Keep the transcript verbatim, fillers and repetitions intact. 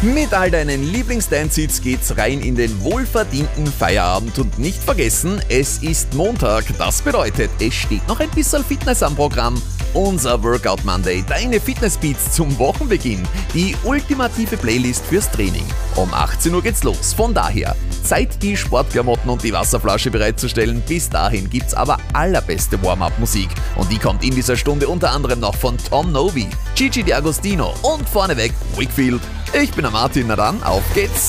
Mit all deinen Lieblings-Dance-Hits geht's rein in den wohlverdienten Feierabend und nicht vergessen, es ist Montag. Das bedeutet, es steht noch ein bisschen Fitness am Programm. Unser Workout Monday, deine Fitnessbeats zum Wochenbeginn, die ultimative Playlist fürs Training. Um achtzehn Uhr geht's los, von daher Zeit, die Sportklamotten und die Wasserflasche bereitzustellen. Bis dahin gibt's aber allerbeste Warm-Up-Musik und die kommt in dieser Stunde unter anderem noch von Tom Novi, Gigi D'Agostino und vorneweg Wakefield. Ich bin der Martin, na dann, auf geht's!